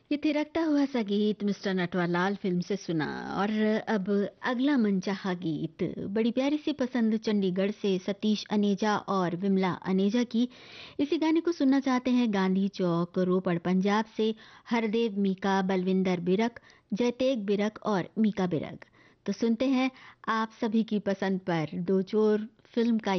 ये थिरकता हुआ सा गीत मिस्टर नटवरलाल फिल्म से सुना। और अब अगला मनचाहा गीत बड़ी प्यारी सी पसंद चंडीगढ़ से सतीश अनेजा और विमला अनेजा की। इसी गाने को सुनना चाहते हैं गांधी चौक रोपड़ पंजाब से हरदेव मीका बलविंदर बिरक जयतेग बिरक और मीका बिरक। तो सुनते हैं आप सभी की पसंद पर दो चोर फिल्म का